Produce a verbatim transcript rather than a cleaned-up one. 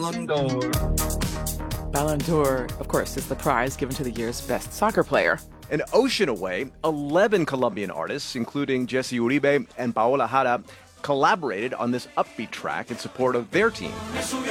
Ballon d'Or, of course, is the prize given to the year's best soccer player. An ocean away, eleven Colombian artists, including Jesse Uribe and Paola Jara, collaborated on this upbeat track in support of their team.